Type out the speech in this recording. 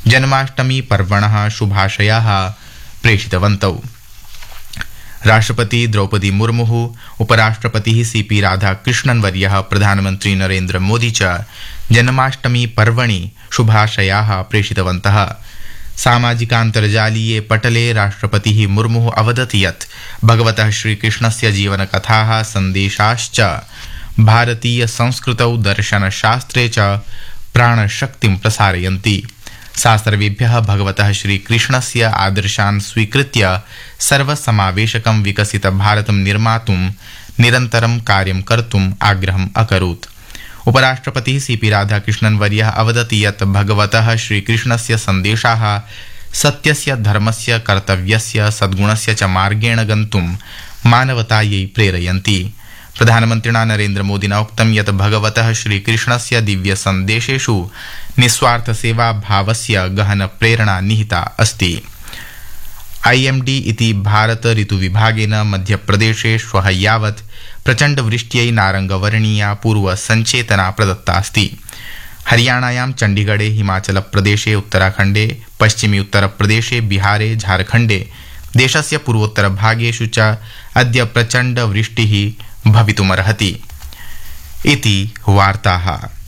जन्माष्टमी पर्वणः शुभाशयाः प्रेषितवन्तौ। राष्ट्रपति द्रौपदी मुर्मुः, उपराष्ट्रपतिः सीपी राधाकृष्णन् वर्यः, प्रधानमन्त्री नरेन्द्र मोदी च जन्माष्टमी पर्वणि शुभाशयाः प्रेषितवन्तः। सामाजिकान्तर्जालीये पटले राष्ट्रपतिः मुर्मुः अवदत् यत् भगवतः श्रीकृष्णस्य जीवनकथाः सन्देशाश्च भारतीय संस्कृतौ दर्शनशास्त्रे च प्राणशक्तिं प्रसारयन्ति। सा सर्वेभ्यः भगवतः श्रीकृष्णस्य आदर्शान् स्वीकृत्य सर्वसमावेशकं विकसितभारतं निर्मातुं निरन्तरं कार्यं कर्तुम् आग्रहम् अकरोत्। उपराष्ट्रपतिः सीपी राधाकृष्णन् वर्यः अवदत् यत् भगवतः श्रीकृष्णस्य सन्देशाः सत्यस्य, धर्मस्य, कर्तव्यस्य, सद्गुणस्य च मार्गेण गन्तुं मानवतायै प्रेरयन्ति। प्रधानमन्त्रिणा नरेन्द्र मोदिना उक्तं यत् भगवतः श्रीकृष्णस्य दिव्यसन्देशेषु निस्वार्थसेवाभावस्य गहनप्रेरणा निहिता अस्ति। IMD इति भारत ऋतुविभागेन मध्यप्रदेशे श्वः यावत् प्रचण्डवृष्ट्यै नारङ्गवर्णीया पूर्वसञ्चेतना प्रदत्ता अस्ति। हरियाणायां चण्डीगढे, हिमाचलप्रदेशे, उत्तराखण्डे, पश्चिमी उत्तरप्रदेशे, बिहारे, झारखण्डे, देशस्य पूर्वोत्तरभागेषु च अद्य प्रचण्डवृष्टिः भवितुमर्हति। इति वार्ताः।